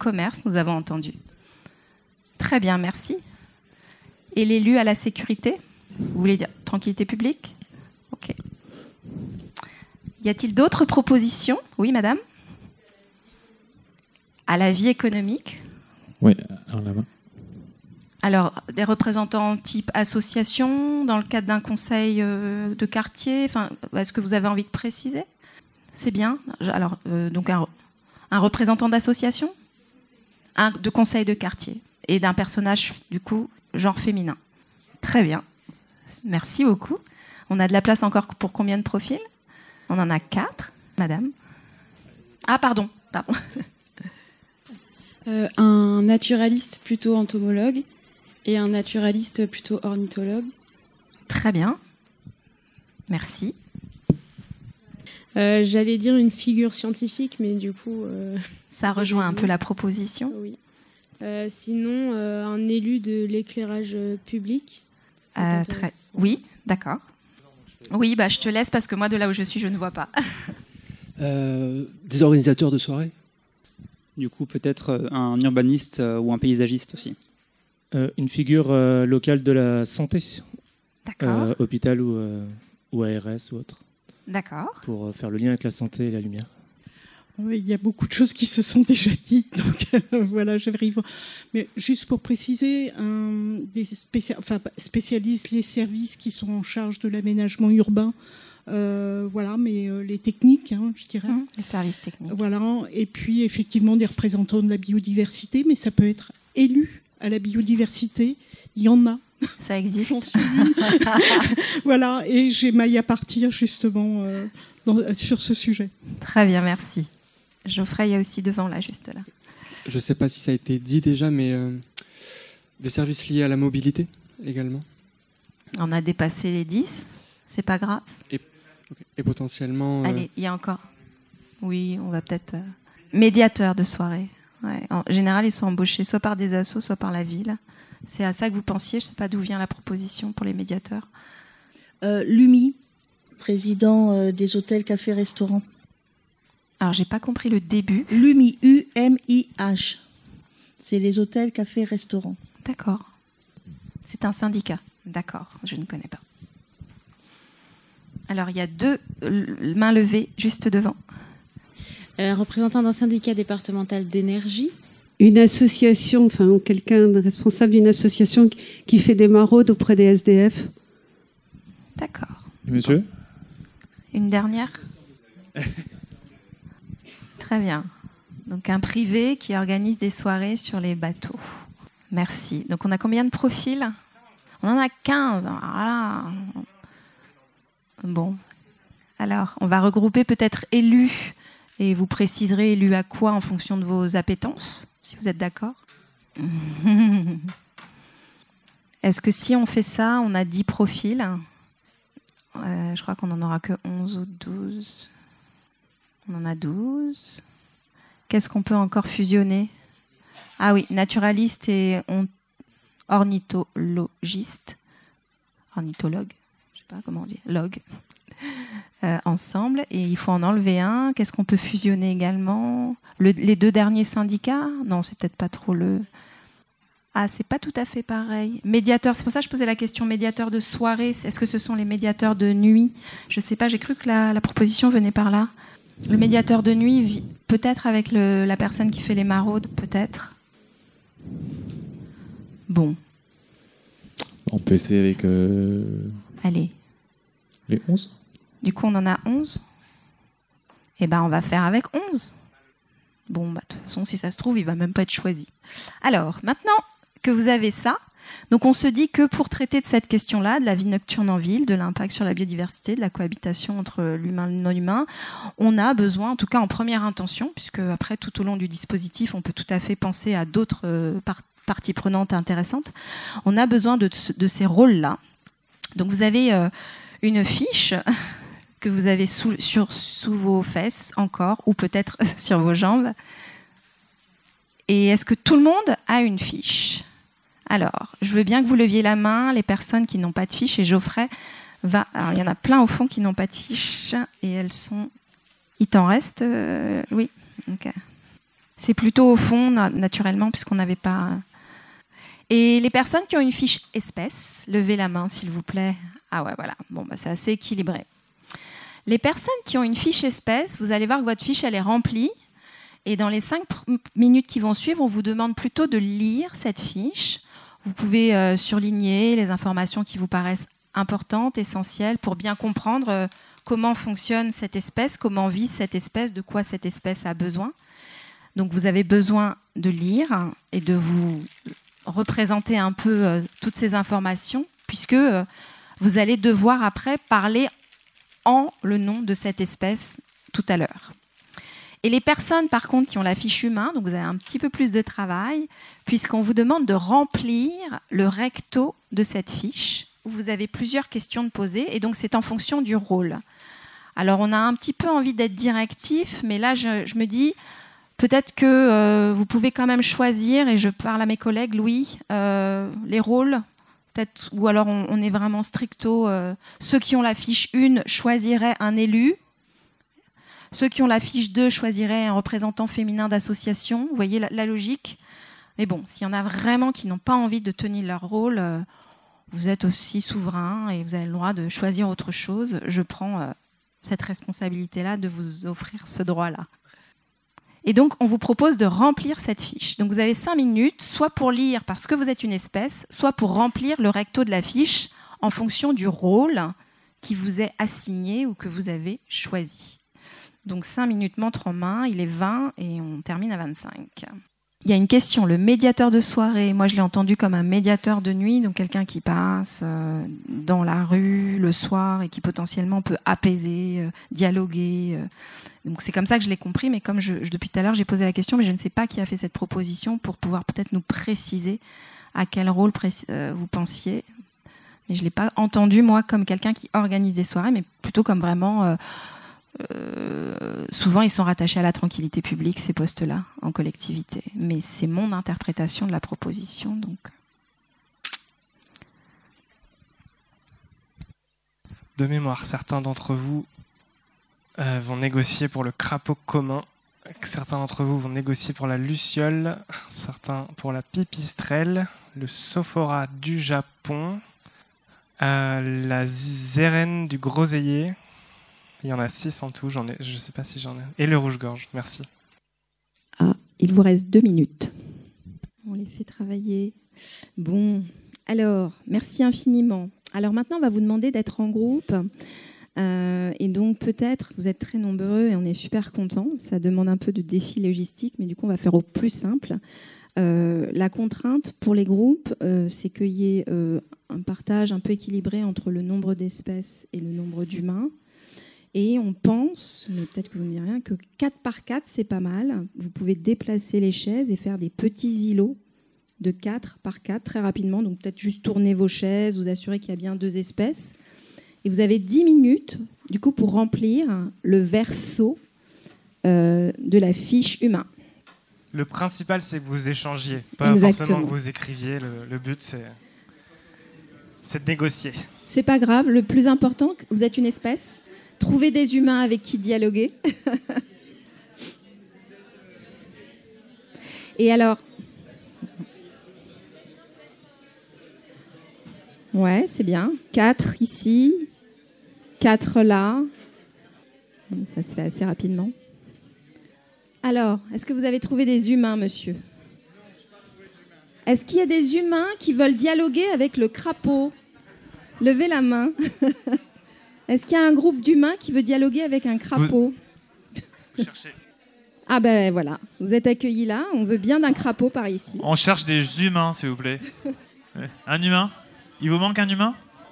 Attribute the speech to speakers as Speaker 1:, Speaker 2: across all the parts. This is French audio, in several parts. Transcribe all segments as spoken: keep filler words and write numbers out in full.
Speaker 1: commerce, nous avons entendu. Très bien, merci. Et l'élu à la sécurité? Vous voulez dire tranquillité publique? Ok. Y a-t-il d'autres propositions? Oui, madame? À la vie économique?
Speaker 2: Oui, en là-bas.
Speaker 1: Alors, des représentants type association, dans le cadre d'un conseil euh, de quartier, enfin, est-ce que vous avez envie de préciser? C'est bien. Alors, euh, donc un, un représentant d'association, un de conseil de quartier et d'un personnage, du coup, genre féminin. Très bien. Merci beaucoup. On a de la place encore pour combien de profils? On en a quatre, madame. Ah, pardon. pardon.
Speaker 3: Euh, un naturaliste plutôt entomologue et un naturaliste plutôt ornithologue.
Speaker 1: Très bien. Merci.
Speaker 3: Euh, j'allais dire une figure scientifique, mais du coup... Euh,
Speaker 1: Ça rejoint un peu la proposition.
Speaker 3: Oui. Euh, sinon, euh, un élu de l'éclairage public.
Speaker 1: Euh, très... Oui, d'accord. Oui, bah, je te laisse parce que moi, de là où je suis, je ne vois pas.
Speaker 4: euh, des organisateurs de soirées.
Speaker 5: Du coup, peut-être un urbaniste ou un paysagiste aussi.
Speaker 6: Euh, une figure euh, locale de la santé.
Speaker 1: D'accord.
Speaker 6: Euh, hôpital ou, euh, ou A R S ou autre.
Speaker 1: D'accord.
Speaker 6: Pour euh, faire le lien avec la santé et la lumière.
Speaker 7: Oui, il y a beaucoup de choses qui se sont déjà dites, donc euh, voilà, je vais y voir. Mais juste pour préciser, un, des spécia- enfin, spécialistes, les services qui sont en charge de l'aménagement urbain, euh, voilà, mais euh, les techniques, hein, je dirais.
Speaker 1: Mmh, les services techniques.
Speaker 7: Voilà, et puis effectivement des représentants de la biodiversité, mais ça peut être élu à la biodiversité, il y en a.
Speaker 1: Ça existe.
Speaker 7: J'en suis. Voilà, et j'ai maille à partir justement euh, dans, sur ce sujet.
Speaker 1: Très bien, merci. Geoffrey, il y a aussi devant, là, juste là.
Speaker 8: Je ne sais pas si ça a été dit déjà, mais euh, des services liés à la mobilité également.
Speaker 1: On a dépassé les dix, c'est pas grave.
Speaker 8: Et, okay. et potentiellement...
Speaker 1: Euh... Allez, il y a encore... Oui, on va peut-être... Euh... Médiateurs de soirée. Ouais. En général, ils sont embauchés soit par des assos, soit par la ville. C'est à ça que vous pensiez? Je ne sais pas d'où vient la proposition pour les médiateurs.
Speaker 9: Euh, L'U M I, président euh, des hôtels, cafés, restaurants.
Speaker 1: Alors, j'ai pas compris le début.
Speaker 9: L'U M I, U M I H. C'est les hôtels, cafés, restaurants.
Speaker 1: D'accord. C'est un syndicat. D'accord, je ne connais pas. Alors, il y a deux mains levées juste devant.
Speaker 3: Euh, représentant d'un syndicat départemental d'énergie.
Speaker 10: Une association, enfin, quelqu'un de responsable d'une association qui fait des maraudes auprès des S D F.
Speaker 1: D'accord.
Speaker 2: Monsieur ?
Speaker 1: Une dernière ? Très bien. Donc un privé qui organise des soirées sur les bateaux. Merci. Donc on a combien de profils? On en a quinze. Voilà. Bon. Alors, on va regrouper peut-être élus et vous préciserez élus à quoi en fonction de vos appétences, si vous êtes d'accord. Est-ce que si on fait ça, on a dix profils? euh, Je crois qu'on n'en aura que onze ou douze. On en a douze. Qu'est-ce qu'on peut encore fusionner? Ah oui, naturaliste et on... ornithologiste. Ornithologue, je sais pas comment on dit. Log. Euh, ensemble. Et il faut en enlever un. Qu'est-ce qu'on peut fusionner également? le, Les deux derniers syndicats? Non, c'est peut-être pas trop le... Ah, c'est pas tout à fait pareil. Médiateur, c'est pour ça que je posais la question. Médiateur de soirée, est-ce que ce sont les médiateurs de nuit? Je sais pas, j'ai cru que la, la proposition venait par là. Le médiateur de nuit, peut-être avec le, la personne qui fait les maraudes, peut-être. Bon.
Speaker 2: On peut essayer avec... Euh...
Speaker 1: Allez.
Speaker 2: Les onze?
Speaker 1: Du coup, on en a onze. Eh ben, on va faire avec onze. Bon, bah, de toute façon, si ça se trouve, il va même pas être choisi. Alors, maintenant que vous avez ça, donc on se dit que pour traiter de cette question-là, de la vie nocturne en ville, de l'impact sur la biodiversité, de la cohabitation entre l'humain et le non-humain, on a besoin, en tout cas en première intention, puisque après, tout au long du dispositif, on peut tout à fait penser à d'autres euh, par- parties prenantes intéressantes, on a besoin de, de ces rôles-là. Donc vous avez euh, une fiche que vous avez sous, sur, sous vos fesses encore, ou peut-être sur vos jambes. Et est-ce que tout le monde a une fiche? Alors, je veux bien que vous leviez la main, les personnes qui n'ont pas de fiche, et Geoffrey va... Alors, il y en a plein au fond qui n'ont pas de fiche, et elles sont... Il t'en reste euh... Oui, ok. C'est plutôt au fond, na- naturellement, puisqu'on n'avait pas... Et les personnes qui ont une fiche espèce, levez la main, s'il vous plaît. Ah ouais, voilà. Bon, bah, c'est assez équilibré. Les personnes qui ont une fiche espèce, vous allez voir que votre fiche, elle est remplie. Et dans les cinq pr- minutes qui vont suivre, on vous demande plutôt de lire cette fiche. Vous pouvez euh, surligner les informations qui vous paraissent importantes, essentielles, pour bien comprendre euh, comment fonctionne cette espèce, comment vit cette espèce, de quoi cette espèce a besoin. Donc vous avez besoin de lire et de vous représenter un peu euh, toutes ces informations, puisque euh, vous allez devoir après parler en le nom de cette espèce tout à l'heure. Et les personnes, par contre, qui ont la fiche humain, donc vous avez un petit peu plus de travail, puisqu'on vous demande de remplir le recto de cette fiche, où vous avez plusieurs questions de poser, et donc c'est en fonction du rôle. Alors on a un petit peu envie d'être directif, mais là je, je me dis, peut-être que euh, vous pouvez quand même choisir, et je parle à mes collègues, Louis, euh, les rôles, peut-être, ou alors on, on est vraiment stricto. Euh, ceux qui ont la fiche un choisiraient un élu. Ceux qui ont la fiche deux choisiraient un représentant féminin d'association. Vous voyez la, la logique. Mais bon, s'il y en a vraiment qui n'ont pas envie de tenir leur rôle, euh, vous êtes aussi souverain et vous avez le droit de choisir autre chose. Je prends euh, cette responsabilité-là de vous offrir ce droit-là. Et donc, on vous propose de remplir cette fiche. Donc, vous avez cinq minutes, soit pour lire parce que vous êtes une espèce, soit pour remplir le recto de la fiche en fonction du rôle qui vous est assigné ou que vous avez choisi. Donc, cinq minutes montre en main, il est vingt et on termine à vingt-cinq. Il y a une question, le médiateur de soirée. Moi, je l'ai entendu comme un médiateur de nuit, donc quelqu'un qui passe euh, dans la rue le soir et qui potentiellement peut apaiser, euh, dialoguer. Euh. Donc, c'est comme ça que je l'ai compris, mais comme je, je, depuis tout à l'heure, j'ai posé la question, mais je ne sais pas qui a fait cette proposition pour pouvoir peut-être nous préciser à quel rôle pré- euh, vous pensiez. Mais je ne l'ai pas entendu, moi, comme quelqu'un qui organise des soirées, mais plutôt comme vraiment... Euh, Euh, souvent, ils sont rattachés à la tranquillité publique, ces postes-là, en collectivité. Mais c'est mon interprétation de la proposition. Donc.
Speaker 11: De mémoire, certains d'entre vous euh, vont négocier pour le crapaud commun, certains d'entre vous vont négocier pour la luciole, certains pour la pipistrelle, le sophora du Japon, euh, la zérène du groseillier. Il y en a six en tout, j'en ai, je ne sais pas si j'en ai. Et le rouge-gorge, merci.
Speaker 1: Ah, il vous reste deux minutes. On les fait travailler. Bon, alors, merci infiniment. Alors maintenant, on va vous demander d'être en groupe. Euh, et donc peut-être, vous êtes très nombreux et on est super contents. Ça demande un peu de défi logistique, mais du coup, on va faire au plus simple. Euh, la contrainte pour les groupes, euh, c'est qu'il y ait euh, un partage un peu équilibré entre le nombre d'espèces et le nombre d'humains. Et on pense, mais peut-être que vous ne direz rien, que quatre par quatre, c'est pas mal. Vous pouvez déplacer les chaises et faire des petits îlots de quatre par quatre très rapidement. Donc peut-être juste tourner vos chaises, vous assurer qu'il y a bien deux espèces. Et vous avez dix minutes, du coup, pour remplir le verso euh, de la fiche humain.
Speaker 11: Le principal, c'est que vous échangiez, pas
Speaker 1: Exactement.
Speaker 11: forcément que vous écriviez. Le, le but, c'est, c'est de négocier.
Speaker 1: C'est pas grave. Le plus important, vous êtes une espèce. Trouvez des humains avec qui dialoguer. Et alors... Ouais, c'est bien. Quatre ici, quatre là. Ça se fait assez rapidement. Alors, est-ce que vous avez trouvé des humains, monsieur ? Est-ce qu'il y a des humains qui veulent dialoguer avec le crapaud ? Levez la main. Est-ce qu'il y a un groupe d'humains qui veut dialoguer avec un crapaud ?
Speaker 12: Vous cherchez.
Speaker 1: Ah ben voilà, vous êtes accueillis là, on veut bien d'un crapaud par ici.
Speaker 12: On cherche des humains, s'il vous plaît. Un humain ? Il vous manque un humain ?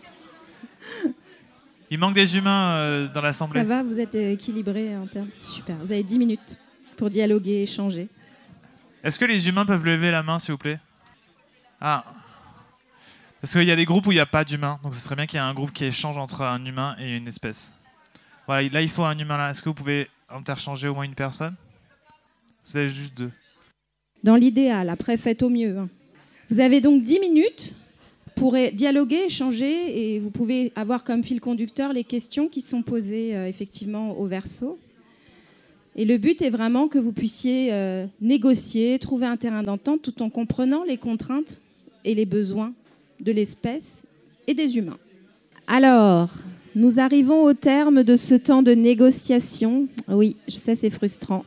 Speaker 12: Il manque des humains euh, dans l'assemblée.
Speaker 1: Ça va, vous êtes équilibrés en termes... Super, vous avez dix minutes pour dialoguer, échanger.
Speaker 12: Est-ce que les humains peuvent lever la main, s'il vous plaît ? Ah. Parce qu'il y a des groupes où il n'y a pas d'humains, donc ce serait bien qu'il y ait un groupe qui échange entre un humain et une espèce. Voilà, là il faut un humain là. Est-ce que vous pouvez interchanger au moins une personne ? Vous avez juste deux.
Speaker 1: Dans l'idéal, après faites au mieux. Hein. Vous avez donc dix minutes pour dialoguer, échanger, et vous pouvez avoir comme fil conducteur les questions qui sont posées euh, effectivement au verso.
Speaker 13: Et le but est vraiment que vous puissiez euh, négocier, trouver un terrain d'entente tout en comprenant les contraintes et les besoins de l'espèce et des humains. Alors, nous arrivons au terme de ce temps de négociation. Oui, je sais, c'est frustrant.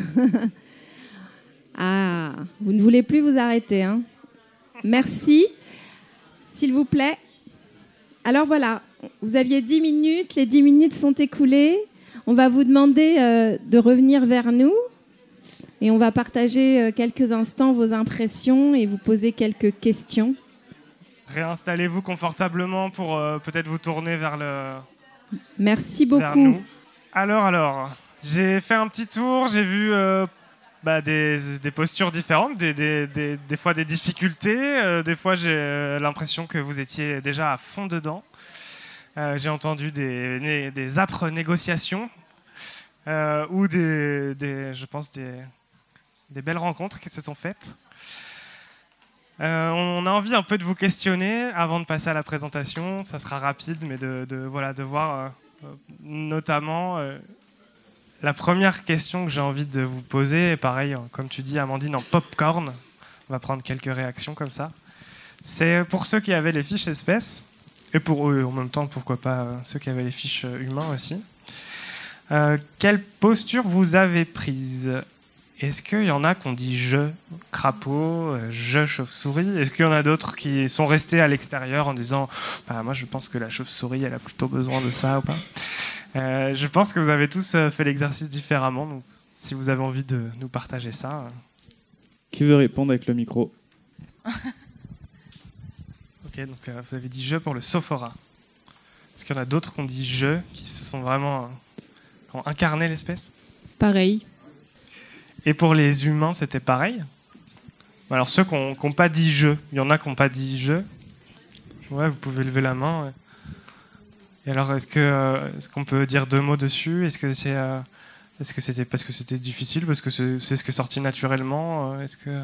Speaker 13: Ah, vous ne voulez plus vous arrêter, hein? Merci. S'il vous plaît. Alors voilà, vous aviez dix minutes, les dix minutes sont écoulées. On va vous demander euh, de revenir vers nous et on va partager euh, quelques instants vos impressions et vous poser quelques questions.
Speaker 11: Réinstallez-vous confortablement pour euh, peut-être vous tourner vers le...
Speaker 13: Merci
Speaker 11: vers
Speaker 13: beaucoup.
Speaker 11: nous. Alors, alors, j'ai fait un petit tour, j'ai vu euh, bah, des, des postures différentes, des, des, des, des fois des difficultés, euh, des fois j'ai euh, l'impression que vous étiez déjà à fond dedans. Euh, j'ai entendu des, né, des âpres négociations euh, ou des, des, je pense des, des belles rencontres qui se sont faites. Euh, on a envie un peu de vous questionner avant de passer à la présentation. Ça sera rapide, mais de, de, voilà, de voir euh, notamment euh, la première question que j'ai envie de vous poser. Et pareil, comme tu dis, Amandine, en popcorn, on va prendre quelques réactions comme ça. C'est pour ceux qui avaient les fiches espèces, et pour eux en même temps, pourquoi pas euh, ceux qui avaient les fiches humains aussi. Euh, quelle posture vous avez prise ? Est-ce qu'il y en a qui ont dit « je crapaud »,« je chauve-souris » ? Est-ce qu'il y en a d'autres qui sont restés à l'extérieur en disant bah, « moi je pense que la chauve-souris elle a plutôt besoin de ça » ou pas ? euh, Je pense que vous avez tous fait l'exercice différemment, donc si vous avez envie de nous partager ça. Euh...
Speaker 2: Qui veut répondre avec le micro ?
Speaker 11: Ok, donc euh, vous avez dit « je » pour le Sophora. Est-ce qu'il y en a d'autres qui ont dit « je », qui se sont vraiment... Euh, qui ont incarné l'espèce ?
Speaker 3: Pareil. Et
Speaker 11: pour les humains, c'était pareil. Alors ceux qui n'ont pas dit « je », il y en a qui n'ont pas dit « je ». Ouais, vous pouvez lever la main. Ouais. Et alors, est-ce que euh, est-ce qu'on peut dire deux mots dessus ? Est-ce que c'est euh, est-ce que c'était parce que c'était difficile, parce que c'est, c'est ce qui est sorti naturellement ? Est-ce que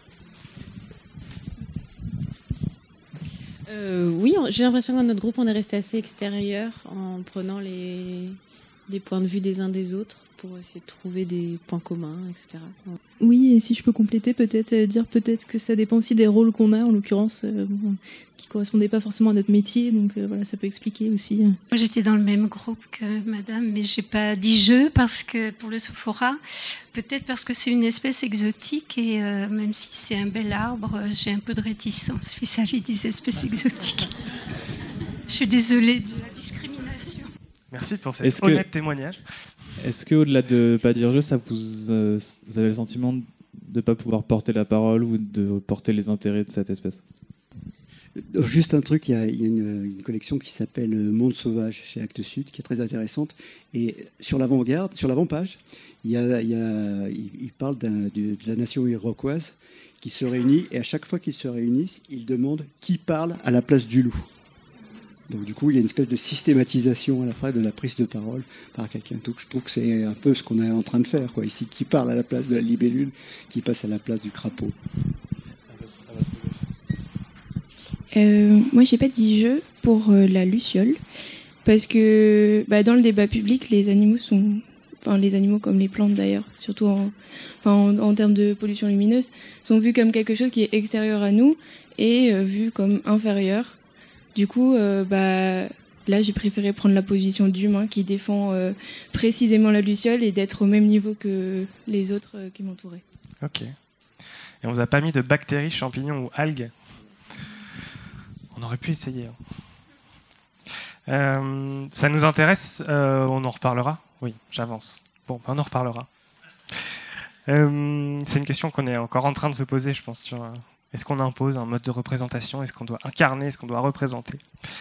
Speaker 3: euh, oui, j'ai l'impression que dans notre groupe, on est resté assez extérieur en prenant les les points de vue des uns des autres pour essayer de trouver des points communs, et cetera.
Speaker 14: Oui, et si je peux compléter, peut-être euh, dire peut-être que ça dépend aussi des rôles qu'on a, en l'occurrence, euh, bon, qui ne correspondaient pas forcément à notre métier, donc euh, voilà, ça peut expliquer aussi.
Speaker 15: Moi, j'étais dans le même groupe que madame, mais j'ai pas dit je, parce que pour le Sophora, peut-être parce que c'est une espèce exotique, et euh, même si c'est un bel arbre, j'ai un peu de réticence vis-à-vis des espèces exotiques. Je suis désolée de la discrimination.
Speaker 11: Merci pour cet
Speaker 2: Est-ce
Speaker 11: honnête
Speaker 2: que...
Speaker 11: témoignage.
Speaker 2: Est-ce qu'au-delà de pas dire je, ça vous, euh, vous avez le sentiment de ne pas pouvoir porter la parole ou de porter les intérêts de cette espèce ?
Speaker 4: Juste un truc, il y a, il y a une, une collection qui s'appelle Monde sauvage chez Actes Sud, qui est très intéressante. Et sur l'avant-garde, sur l'avant-page, il, y a, il, y a, il, il parle d'un, de, de la nation iroquoise qui se réunit, et à chaque fois qu'ils se réunissent, ils demandent qui parle à la place du loup. Donc du coup, il y a une espèce de systématisation à la fois de la prise de parole par quelqu'un. Donc je trouve que c'est un peu ce qu'on est en train de faire, quoi. Ici, qui parle à la place de la libellule, qui passe à la place du crapaud.
Speaker 14: Euh, moi, j'ai pas dit je pour euh, la luciole, parce que bah, dans le débat public, les animaux sont, enfin les animaux comme les plantes d'ailleurs, surtout en, enfin, en, en termes de pollution lumineuse, sont vus comme quelque chose qui est extérieur à nous et euh, vu comme inférieur. Du coup, euh, bah, là, j'ai préféré prendre la position d'humain qui défend euh, précisément la luciole et d'être au même niveau que les autres euh, qui m'entouraient.
Speaker 11: Ok. Et on vous a pas mis de bactéries, champignons ou algues ? On aurait pu essayer. Hein. Euh, ça nous intéresse, euh, on en reparlera. Oui, j'avance. Bon, on en reparlera. Euh, c'est une question qu'on est encore en train de se poser, je pense, sur... Euh, est-ce qu'on impose un mode de représentation ? Est-ce qu'on doit incarner ? Est-ce qu'on doit représenter ?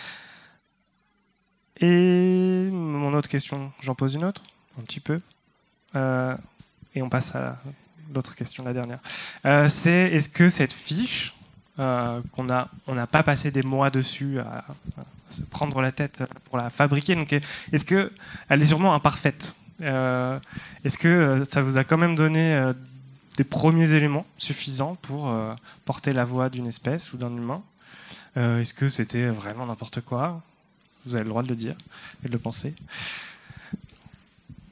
Speaker 11: Et mon autre question, j'en pose une autre, un petit peu. Euh, et on passe à l'autre question, la dernière. Euh, c'est est-ce que cette fiche, euh, qu'on a, on n'a pas passé des mois dessus à, à se prendre la tête pour la fabriquer, donc est-ce que elle est sûrement imparfaite ? euh, Est-ce que ça vous a quand même donné euh, des premiers éléments suffisants pour euh, porter la voix d'une espèce ou d'un humain ? euh, Est-ce que c'était vraiment n'importe quoi ? Vous avez le droit de le dire et de le penser.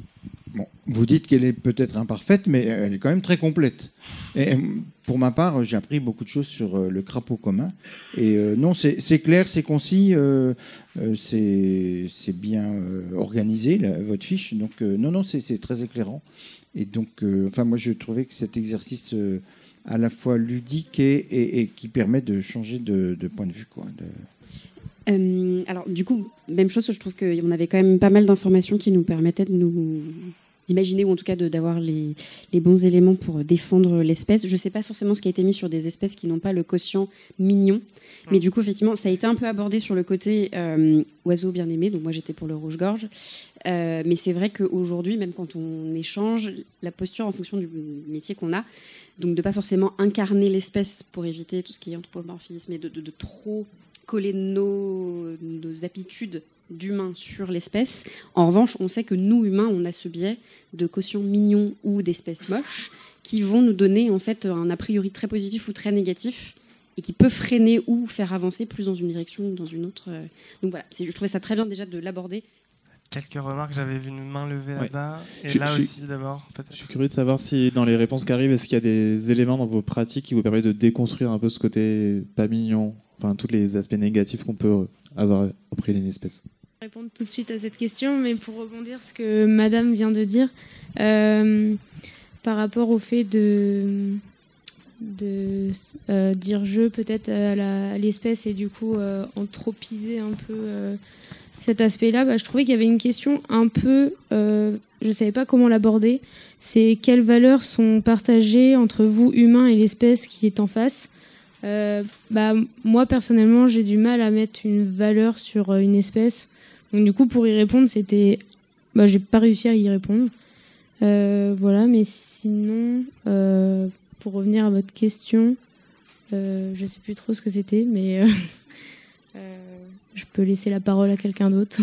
Speaker 16: Bon, vous dites qu'elle est peut-être imparfaite, mais elle est quand même très complète. Et pour ma part, j'ai appris beaucoup de choses sur le crapaud commun. Et euh, non, c'est, c'est clair, c'est concis, euh, euh, c'est, c'est bien euh, organisé, là, votre fiche. Donc euh, non, non, c'est, c'est très éclairant. Et donc, euh, enfin, moi, je trouvais que cet exercice euh, à la fois ludique et, et, et qui permet de changer de, de point de vue, quoi. De...
Speaker 17: Euh, alors, du coup, même chose, je trouve qu'on avait quand même pas mal d'informations qui nous permettaient de nous d'imaginer, ou en tout cas de, d'avoir les, les bons éléments pour défendre l'espèce. Je ne sais pas forcément ce qui a été mis sur des espèces qui n'ont pas le quotient mignon, mais du coup, effectivement, ça a été un peu abordé sur le côté euh, oiseau bien aimé, donc moi j'étais pour le rouge-gorge. Euh, mais c'est vrai qu'aujourd'hui, même quand on échange, la posture en fonction du métier qu'on a, donc de ne pas forcément incarner l'espèce pour éviter tout ce qui est anthropomorphisme et de, de, de trop coller nos, nos habitudes d'humains sur l'espèce. En revanche, on sait que nous, humains, on a ce biais de quotient mignon ou d'espèces moches qui vont nous donner en fait un a priori très positif ou très négatif et qui peut freiner ou faire avancer plus dans une direction ou dans une autre. Donc voilà, c'est, je trouvais ça très bien déjà de l'aborder.
Speaker 11: Quelques remarques, j'avais vu une main levée
Speaker 2: Ouais.
Speaker 11: là-bas, et
Speaker 2: Je-
Speaker 11: là
Speaker 2: je-
Speaker 11: aussi d'abord, peut-être.
Speaker 2: Je suis curieux de savoir si dans les réponses qui arrivent, est-ce qu'il y a des éléments dans vos pratiques qui vous permettent de déconstruire un peu ce côté pas mignon, enfin tous les aspects négatifs qu'on peut avoir auprès d'une espèce.
Speaker 3: Répondre tout de suite à cette question, mais pour rebondir ce que Madame vient de dire, euh, par rapport au fait de, de euh, dire je peut-être à, la- à l'espèce et du coup euh, anthropiser un peu euh, cet aspect-là, bah, je trouvais qu'il y avait une question un peu, euh, je ne savais pas comment l'aborder, c'est quelles valeurs sont partagées entre vous, humains, et l'espèce qui est en face. Euh, bah, moi, personnellement, j'ai du mal à mettre une valeur sur euh, une espèce. Donc, du coup, pour y répondre, c'était... Bah, j'ai pas réussi à y répondre. Euh, voilà, mais sinon, euh, pour revenir à votre question, euh, je sais plus trop ce que c'était, mais euh, euh, je peux laisser la parole à quelqu'un d'autre.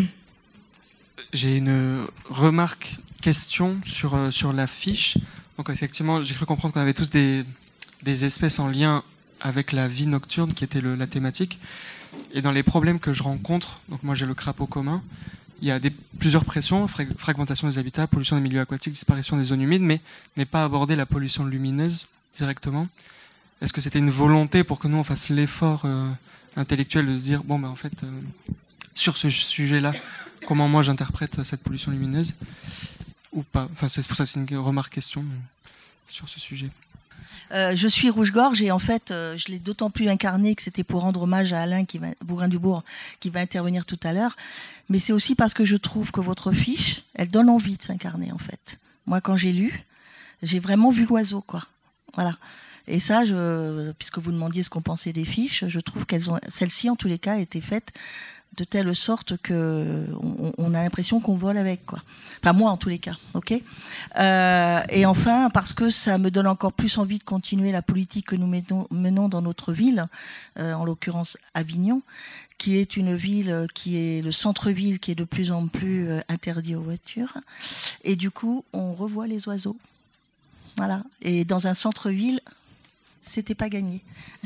Speaker 8: J'ai une remarque, question sur, euh, sur la fiche. Donc effectivement, j'ai cru comprendre qu'on avait tous des, des espèces en lien avec la vie nocturne, qui était le, la thématique. Et dans les problèmes que je rencontre, donc moi j'ai le crapaud commun, il y a des, plusieurs pressions, fra- fragmentation des habitats, pollution des milieux aquatiques, disparition des zones humides, mais n'est pas abordé la pollution lumineuse directement. Est-ce que c'était une volonté pour que nous on fasse l'effort euh, intellectuel de se dire, bon ben en fait, euh, sur ce sujet-là, comment moi j'interprète cette pollution lumineuse ou pas? Enfin, c'est pour ça que c'est une remarque question euh, sur ce sujet.
Speaker 9: Euh, je suis rouge-gorge et en fait, euh, je l'ai d'autant plus incarné que c'était pour rendre hommage à Alain qui va, Bougrain-Dubourg qui va intervenir tout à l'heure. Mais c'est aussi parce que je trouve que votre fiche, elle donne envie de s'incarner en fait. Moi, quand j'ai lu, j'ai vraiment vu l'oiseau, quoi. Voilà. Et ça, je, puisque vous demandiez ce qu'on pensait des fiches, je trouve qu'elles ont, celle-ci en tous les cas, été faite de telle sorte que on, on a l'impression qu'on vole avec, quoi. Enfin, moi, en tous les cas, ok. Euh, et enfin, parce que ça me donne encore plus envie de continuer la politique que nous menons, menons dans notre ville, euh, en l'occurrence Avignon, qui est une ville qui est le centre-ville qui est de plus en plus euh, interdit aux voitures. Et du coup, on revoit les oiseaux. Voilà. Et dans un centre-ville, c'était pas gagné.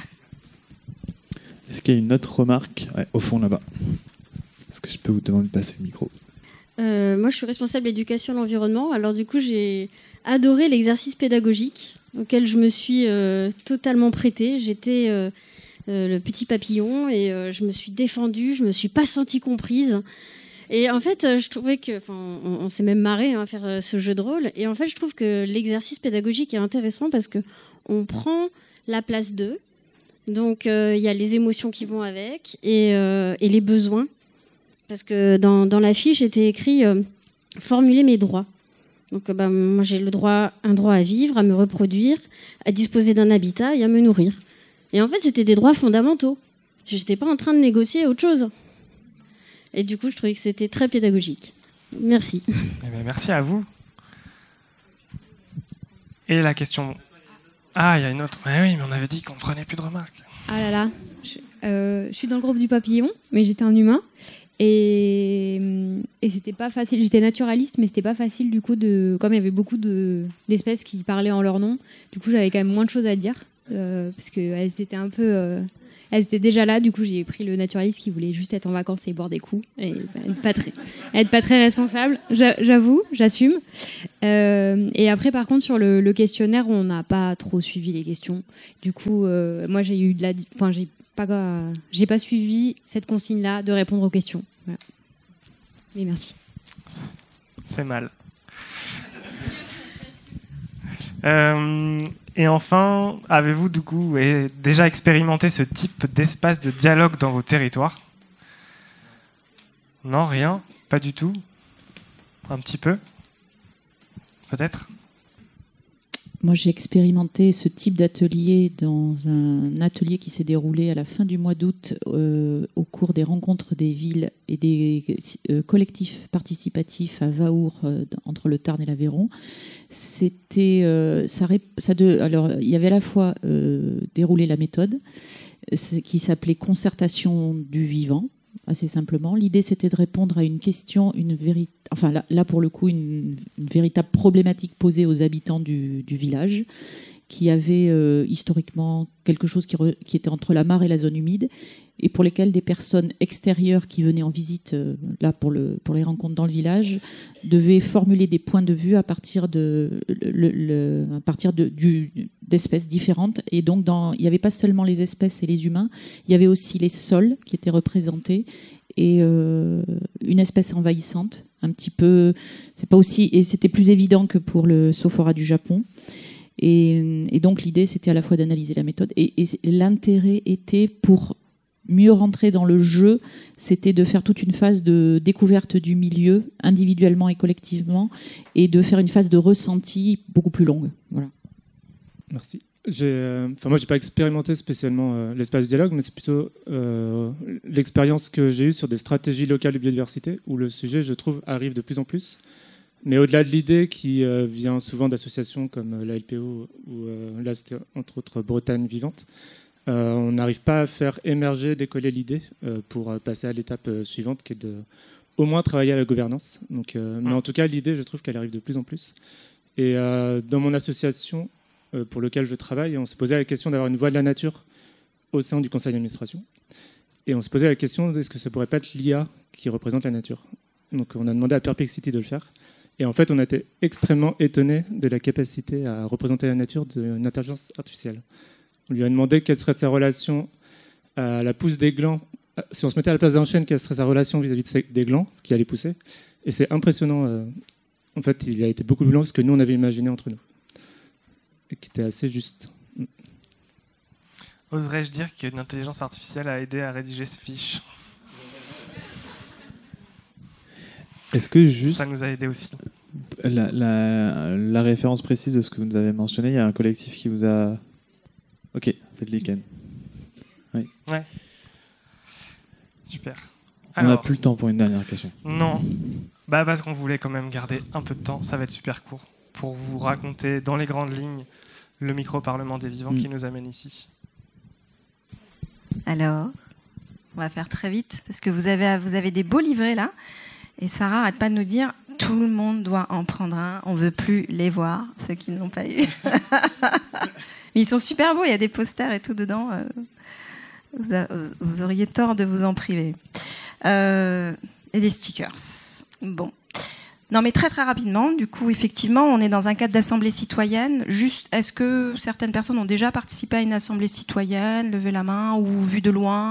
Speaker 2: Est-ce qu'il y a une autre remarque? Ouais, au fond là-bas. Est-ce que je peux vous demander de passer le micro?
Speaker 18: Euh, moi, je suis responsable d'éducation à l'environnement. Alors, du coup, j'ai adoré l'exercice pédagogique auquel je me suis euh, totalement prêtée. J'étais euh, euh, le petit papillon et euh, je me suis défendue. Je me suis pas sentie comprise. Et en fait, je trouvais que, enfin, on, on s'est même marré hein, à faire euh, ce jeu de rôle. Et en fait, je trouve que l'exercice pédagogique est intéressant parce que on prend la place d'eux. Donc, il euh, y a les émotions qui vont avec et, euh, et les besoins. Parce que dans, dans la fiche, était écrit euh, « formuler mes droits ». Donc, euh, bah, moi, j'ai le droit, un droit à vivre, à me reproduire, à disposer d'un habitat et à me nourrir. Et en fait, c'était des droits fondamentaux. Je n'étais pas en train de négocier autre chose. Et du coup, je trouvais que c'était très pédagogique. Merci.
Speaker 11: Eh bien, merci à vous. Et la question... Ah, il y a une autre. Mais oui, mais on avait dit qu'on prenait plus de remarques.
Speaker 19: Ah là là, je, euh, je suis dans le groupe du papillon, mais j'étais un humain. Et, et c'était pas facile. J'étais naturaliste, mais c'était pas facile du coup de. Comme il y avait beaucoup de, d'espèces qui parlaient en leur nom, du coup j'avais quand même moins de choses à dire. euh, parce qu'elles étaient un peu... Euh, elles étaient déjà là, du coup j'ai pris le naturaliste qui voulait juste être en vacances et boire des coups, et bah, être, pas très, être pas très responsable, j'avoue, j'assume. Euh, et après par contre sur le, le questionnaire, on n'a pas trop suivi les questions. Du coup, euh, moi j'ai eu de la... Enfin, j'ai pas, euh, j'ai pas suivi cette consigne-là de répondre aux questions. Voilà. Mais merci.
Speaker 11: C'est mal. Euh, et enfin, avez-vous du coup déjà expérimenté ce type d'espace de dialogue dans vos territoires? Non, rien? Pas du tout? Un petit peu? Peut-être?
Speaker 20: Moi, j'ai expérimenté ce type d'atelier dans un atelier qui s'est déroulé à la fin du mois d'août euh, au cours des rencontres des villes et des euh, collectifs participatifs à Vaour, euh, entre le Tarn et l'Aveyron. C'était, euh, ça, ça de, alors, il y avait à la fois euh, déroulé la méthode qui s'appelait concertation du vivant. Assez simplement, l'idée c'était de répondre à une question, une véritable, enfin là, là pour le coup une, une véritable problématique posée aux habitants du, du village, qui avaient euh, historiquement quelque chose qui, re, qui était entre la mare et la zone humide, et pour lesquels des personnes extérieures qui venaient en visite euh, là pour, le, pour les rencontres dans le village devaient formuler des points de vue à partir de, le, le, à partir de, du, d'espèces différentes. Et donc dans, il n'y avait pas seulement les espèces et les humains, il y avait aussi les sols qui étaient représentés et euh, une espèce envahissante, un petit peu, c'est pas aussi, et c'était plus évident que pour le Sophora du Japon. Et, et donc l'idée c'était à la fois d'analyser la méthode et, et l'intérêt était pour mieux rentrer dans le jeu, c'était de faire toute une phase de découverte du milieu, individuellement et collectivement, et de faire une phase de ressenti beaucoup plus longue. Voilà.
Speaker 6: Merci. J'ai, euh, enfin moi, j'ai pas expérimenté spécialement euh, l'espace de dialogue, mais c'est plutôt euh, l'expérience que j'ai eue sur des stratégies locales de biodiversité, où le sujet, je trouve, arrive de plus en plus. Mais au-delà de l'idée qui euh, vient souvent d'associations comme euh, la L P O, ou euh, là, c'était entre autres Bretagne Vivante, Euh, on n'arrive pas à faire émerger, décoller l'idée euh, pour euh, passer à l'étape euh, suivante, qui est de au moins travailler à la gouvernance. Donc, euh, mais en tout cas, l'idée, je trouve qu'elle arrive de plus en plus. Et euh, dans mon association euh, pour laquelle je travaille, on s'est posé la question d'avoir une voix de la nature au sein du conseil d'administration. Et on s'est posé la question, est-ce que ça pourrait pas être l'I A qui représente la nature? Donc on a demandé à Perplexity de le faire. Et en fait, on a été extrêmement étonnés de la capacité à représenter la nature d'une intelligence artificielle. On lui a demandé quelle serait sa relation à la pousse des glands. Si on se mettait à la place d'un chêne, quelle serait sa relation vis-à-vis des glands qui allaient pousser. Et c'est impressionnant. Euh, en fait, il a été beaucoup plus long que ce que nous, on avait imaginé entre nous. Et qui était assez juste.
Speaker 11: Oserais-je dire qu'une intelligence artificielle a aidé à rédiger ces fiches?
Speaker 2: Est-ce que juste...
Speaker 11: Ça nous a aidé aussi.
Speaker 2: La, la, la référence précise de ce que vous nous avez mentionné, il y a un collectif qui vous a... Ok, c'est le Lichen. Oui.
Speaker 11: Ouais. Super.
Speaker 2: On n'a plus le temps pour une dernière question.
Speaker 11: Non. Bah parce qu'on voulait quand même garder un peu de temps, ça va être super court, pour vous raconter dans les grandes lignes le micro-parlement des vivants mm. qui nous amène ici.
Speaker 1: Alors, on va faire très vite, parce que vous avez, vous avez des beaux livrets là, et Sarah arrête pas de nous dire tout le monde doit en prendre un, on veut plus les voir, ceux qui ne l'ont pas eu. Mais ils sont super beaux, il y a des posters et tout dedans. Vous, a, vous auriez tort de vous en priver. Euh, et des stickers. Bon. Non, mais très très rapidement, du coup, effectivement, on est dans un cadre d'assemblée citoyenne. Juste, est-ce que certaines personnes ont déjà participé à une assemblée citoyenne, levé la main ou vu de loin ?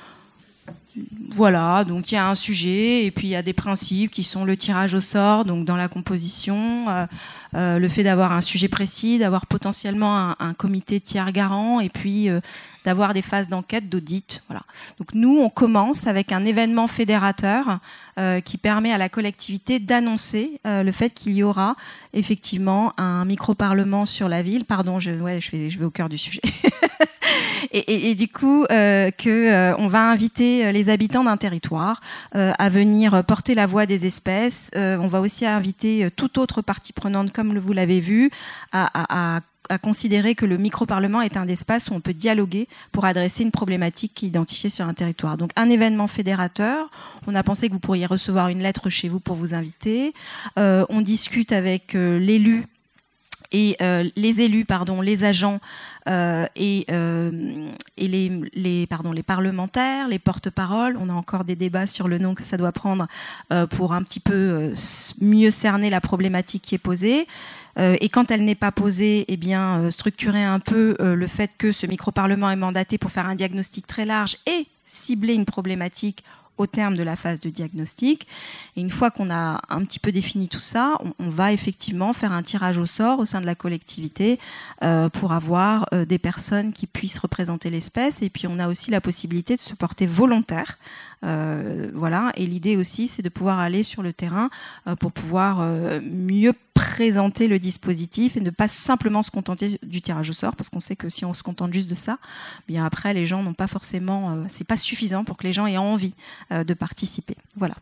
Speaker 1: Voilà, donc il y a un sujet et puis il y a des principes qui sont le tirage au sort, donc dans la composition, euh, euh, le fait d'avoir un sujet précis, d'avoir potentiellement un, un comité tiers garant et puis euh, d'avoir des phases d'enquête, d'audit. Voilà. Donc nous, on commence avec un événement fédérateur euh, qui permet à la collectivité d'annoncer euh, le fait qu'il y aura effectivement un micro-parlement sur la ville. Pardon, je, ouais, je, vais, je vais au cœur du sujet. Et, et, et du coup, euh, que euh, on va inviter les habitants d'un territoire euh, à venir porter la voix des espèces. Euh, on va aussi inviter toute autre partie prenante, comme vous l'avez vu, à, à, à, à considérer que le micro-parlement est un espace où on peut dialoguer pour adresser une problématique qui est identifiée sur un territoire. Donc, un événement fédérateur. On a pensé que vous pourriez recevoir une lettre chez vous pour vous inviter. Euh, on discute avec euh, l'élu et euh, les élus, pardon, les agents euh, et, euh, et les, les, pardon, les parlementaires, les porte-paroles. On a encore des débats sur le nom que ça doit prendre euh, pour un petit peu euh, mieux cerner la problématique qui est posée. Euh, et quand elle n'est pas posée, eh bien, euh, structurer un peu euh, le fait que ce micro-parlement est mandaté pour faire un diagnostic très large et cibler une problématique au terme de la phase de diagnostic. Et une fois qu'on a un petit peu défini tout ça, on, on va effectivement faire un tirage au sort au sein de la collectivité euh, pour avoir euh, des personnes qui puissent représenter l'espèce. Et puis on a aussi la possibilité de se porter volontaire. Euh, voilà. Et l'idée aussi, c'est de pouvoir aller sur le terrain euh, pour pouvoir euh, mieux présenter le dispositif et ne pas simplement se contenter du tirage au sort, parce qu'on sait que si on se contente juste de ça, bien après les gens n'ont pas forcément, euh, c'est pas suffisant pour que les gens aient envie euh, de participer. Voilà.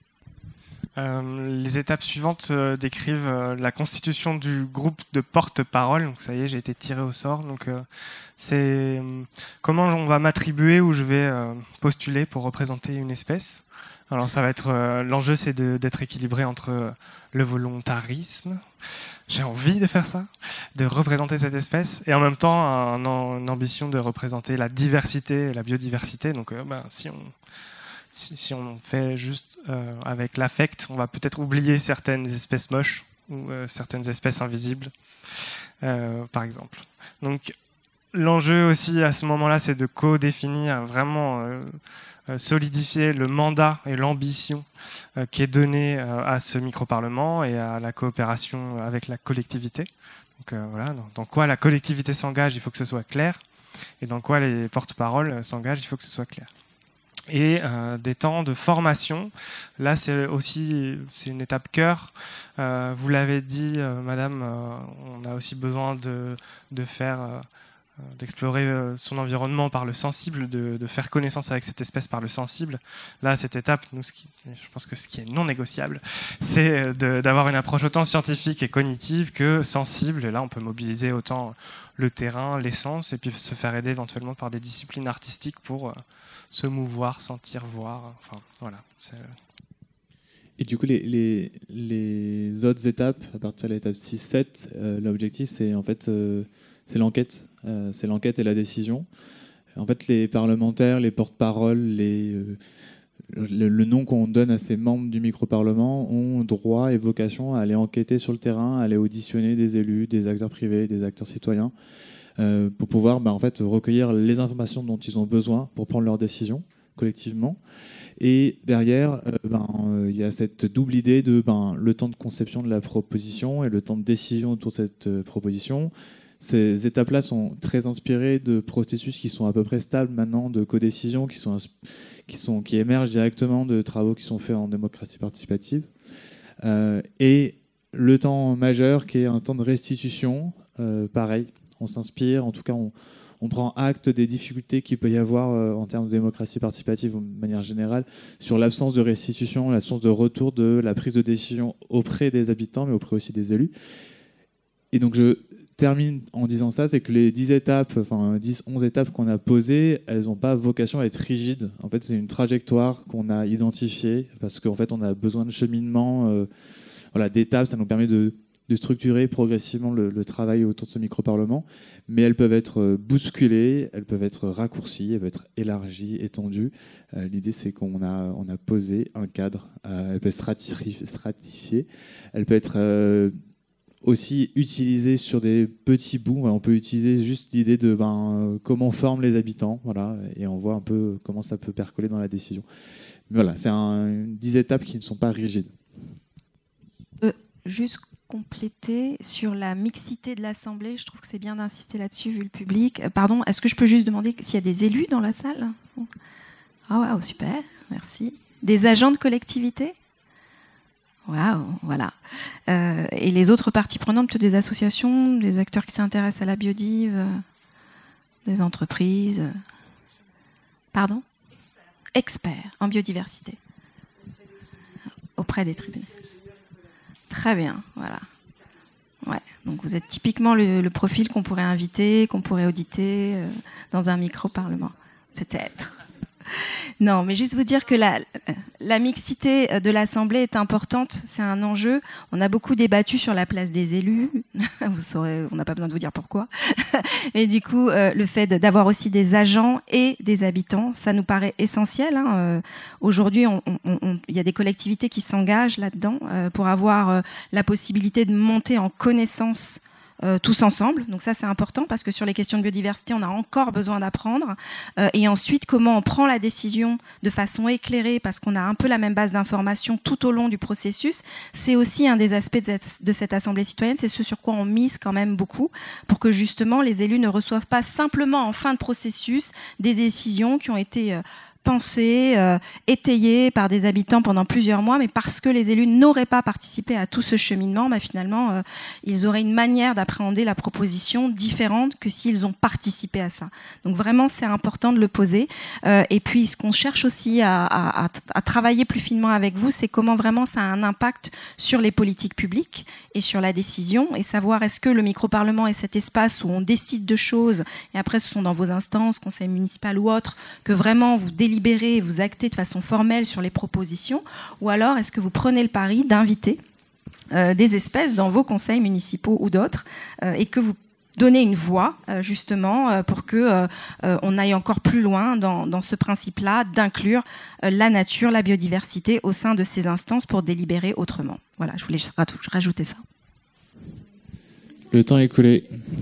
Speaker 11: Euh, les étapes suivantes euh, décrivent euh, la constitution du groupe de porte-parole. Donc ça y est, j'ai été tiré au sort. Donc euh, c'est euh, comment on va m'attribuer ou je vais euh, postuler pour représenter une espèce. Alors ça va être euh, l'enjeu, c'est de, d'être équilibré entre euh, le volontarisme, j'ai envie de faire ça, de représenter cette espèce, et en même temps un, un, une ambition de représenter la diversité, la biodiversité. Donc euh, ben, si on Si, si on fait juste euh, avec l'affect, on va peut-être oublier certaines espèces moches ou euh, certaines espèces invisibles, euh, par exemple. Donc, l'enjeu aussi à ce moment-là, c'est de co-définir, vraiment euh, euh, solidifier le mandat et l'ambition euh, qui est donné euh, à ce micro-parlement et à la coopération avec la collectivité. Donc euh, voilà, dans, dans quoi la collectivité s'engage, il faut que ce soit clair, et dans quoi les porte-paroles s'engagent, il faut que ce soit clair. Et euh, des temps de formation. Là, c'est aussi c'est une étape cœur. Euh, vous l'avez dit, euh, Madame, euh, on a aussi besoin de de faire euh, d'explorer euh, son environnement par le sensible, de, de faire connaissance avec cette espèce par le sensible. Là, cette étape, nous, ce qui, je pense que ce qui est non négociable, c'est de, d'avoir une approche autant scientifique et cognitive que sensible. Et là, on peut mobiliser autant le terrain, l'essence, et puis se faire aider éventuellement par des disciplines artistiques pour euh, se mouvoir, sentir, voir. Enfin, voilà. C'est...
Speaker 2: Et du coup, les, les, les autres étapes, à partir de l'étape six sept, euh, l'objectif, c'est en fait euh, c'est l'enquête. Euh, c'est l'enquête et la décision. En fait, les parlementaires, les porte-paroles, les, euh, le, le nom qu'on donne à ces membres du micro-parlement ont droit et vocation à aller enquêter sur le terrain, à aller auditionner des élus, des acteurs privés, des acteurs citoyens, euh, pour pouvoir bah, en fait, recueillir les informations dont ils ont besoin pour prendre leurs décisions collectivement. Et derrière, euh, ben, euh, il y a cette double idée de ben, le temps de conception de la proposition et le temps de décision autour de cette euh, proposition. Ces étapes-là sont très inspirées de processus qui sont à peu près stables maintenant, de codécision, qui, sont, qui, sont, qui émergent directement de travaux qui sont faits en démocratie participative. Euh, et le temps majeur qui est un temps de restitution, euh, pareil, on s'inspire, en tout cas on, on prend acte des difficultés qu'il peut y avoir euh, en termes de démocratie participative de manière générale, sur l'absence de restitution, l'absence de retour de la prise de décision auprès des habitants, mais auprès aussi des élus. Et donc je termine en disant ça, c'est que les dix étapes, enfin dix, onze étapes qu'on a posées, elles n'ont pas vocation à être rigides. En fait, c'est une trajectoire qu'on a identifiée parce qu'en fait, on a besoin de cheminement, euh, voilà, d'étapes. Ça nous permet de, de structurer progressivement le, le travail autour de ce micro-parlement. Mais elles peuvent être bousculées, elles peuvent être raccourcies, elles peuvent être élargies, étendues. Euh, l'idée, c'est qu'on a, on a posé un cadre. Euh, elle peut être stratifiée, stratifiée. Elle peut être euh, aussi utilisé sur des petits bouts. On peut utiliser juste l'idée de ben, comment forment les habitants, voilà, et on voit un peu comment ça peut percoler dans la décision. Mais voilà, c'est un, dix étapes qui ne sont pas rigides.
Speaker 1: Euh, juste compléter sur la mixité de l'Assemblée, je trouve que c'est bien d'insister là-dessus vu le public. Euh, pardon, est-ce que je peux juste demander s'il y a des élus dans la salle ? Ah ouais, oh, super, merci. Des agents de collectivité ? Waouh, voilà. Euh, et les autres parties prenantes, plutôt des associations, des acteurs qui s'intéressent à la biodive, euh, des entreprises. Euh. Pardon ? Experts. Experts en biodiversité. Auprès des tribunaux. Très bien, voilà. Ouais, donc vous êtes typiquement le, le profil qu'on pourrait inviter, qu'on pourrait auditer euh, dans un micro-parlement. Peut-être. Non, mais juste vous dire que la, la mixité de l'Assemblée est importante, c'est un enjeu. On a beaucoup débattu sur la place des élus, vous saurez, on n'a pas besoin de vous dire pourquoi. Et du coup, euh, le fait d'avoir aussi des agents et des habitants, ça nous paraît essentiel. Hein. Euh, aujourd'hui, il on, on, on, y a des collectivités qui s'engagent là-dedans euh, pour avoir euh, la possibilité de monter en connaissance Euh, tous ensemble. Donc ça, c'est important parce que sur les questions de biodiversité, on a encore besoin d'apprendre. Euh, et ensuite, comment on prend la décision de façon éclairée parce qu'on a un peu la même base d'information tout au long du processus. C'est aussi un des aspects de cette, de cette Assemblée citoyenne. C'est ce sur quoi on mise quand même beaucoup pour que justement les élus ne reçoivent pas simplement en fin de processus des décisions qui ont été euh, pensées, euh, étayées par des habitants pendant plusieurs mois, mais parce que les élus n'auraient pas participé à tout ce cheminement, bah finalement, euh, ils auraient une manière d'appréhender la proposition différente que s'ils ont participé à ça. Donc vraiment, c'est important de le poser. Euh, et puis, ce qu'on cherche aussi à, à, à travailler plus finement avec vous, c'est comment vraiment ça a un impact sur les politiques publiques et sur la décision, et savoir est-ce que le micro-parlement est cet espace où on décide de choses, et après, ce sont dans vos instances, conseil municipal ou autres, que vraiment vous délibérez libérer et vous acter de façon formelle sur les propositions, ou alors est-ce que vous prenez le pari d'inviter euh, des espèces dans vos conseils municipaux ou d'autres euh, et que vous donnez une voix euh, justement euh, pour que euh, euh, on aille encore plus loin dans, dans ce principe-là d'inclure euh, la nature, la biodiversité au sein de ces instances pour délibérer autrement. Voilà, je voulais rajouter ça.
Speaker 2: Le temps est écoulé.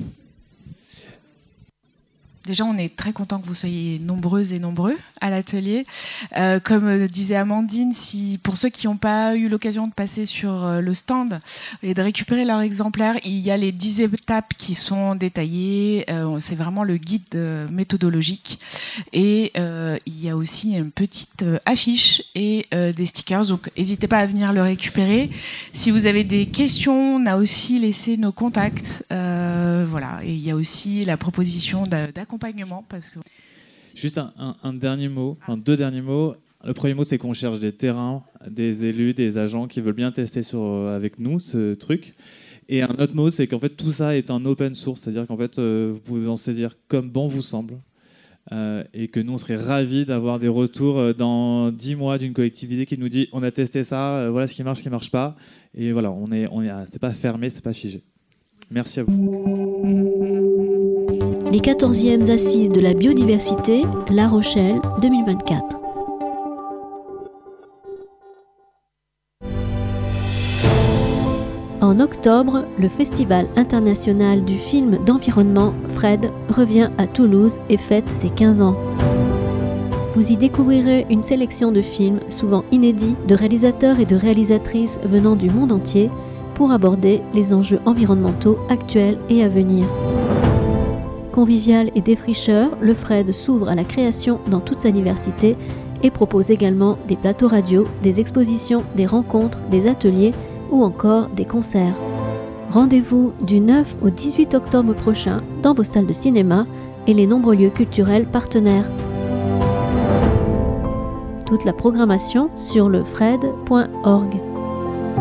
Speaker 21: Déjà, on est très content que vous soyez nombreuses et nombreux à l'atelier. Euh, comme disait Amandine, si pour ceux qui n'ont pas eu l'occasion de passer sur le stand et de récupérer leur exemplaire, il y a les dix étapes qui sont détaillées. Euh, c'est vraiment le guide euh, méthodologique. Et euh, il y a aussi une petite euh, affiche et euh, des stickers. Donc, n'hésitez pas à venir le récupérer. Si vous avez des questions, on a aussi laissé nos contacts. Euh, voilà. Et il y a aussi la proposition d'accompagnement. Parce que...
Speaker 2: Juste un, un, un dernier mot, enfin deux derniers mots. Le premier mot, c'est qu'on cherche des terrains, des élus, des agents qui veulent bien tester sur, avec nous ce truc. Et un autre mot, c'est qu'en fait tout ça est en open source, c'est-à-dire qu'en fait euh, vous pouvez en saisir comme bon vous semble. Euh, et que nous on serait ravis d'avoir des retours dans dix mois d'une collectivité qui nous dit on a testé ça, euh, voilà ce qui marche, ce qui marche pas. Et voilà, on est, on est, c'est pas fermé, c'est pas figé. Merci à vous.
Speaker 22: Les quatorzièmes Assises de la biodiversité, La Rochelle, deux mille vingt-quatre. En octobre, le Festival international du film d'environnement Fred revient à Toulouse et fête ses quinze ans. Vous y découvrirez une sélection de films souvent inédits de réalisateurs et de réalisatrices venant du monde entier pour aborder les enjeux environnementaux actuels et à venir. Convivial et défricheur, le Fred s'ouvre à la création dans toute sa diversité et propose également des plateaux radio, des expositions, des rencontres, des ateliers ou encore des concerts. Rendez-vous du neuf au dix-huit octobre prochain dans vos salles de cinéma et les nombreux lieux culturels partenaires. Toute la programmation sur le fred point org.